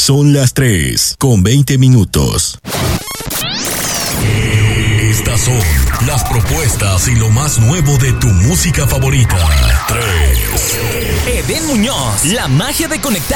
Son las 3:20. Estas son las propuestas y lo más nuevo de tu música favorita. 3. Eden Muñoz, la magia de conectar